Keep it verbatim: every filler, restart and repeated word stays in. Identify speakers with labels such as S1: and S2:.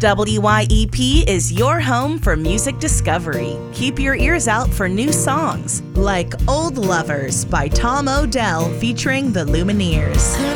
S1: W Y E P is your home for music discovery. Keep your ears out for new songs like Old Lovers by Tom Odell featuring the Lumineers.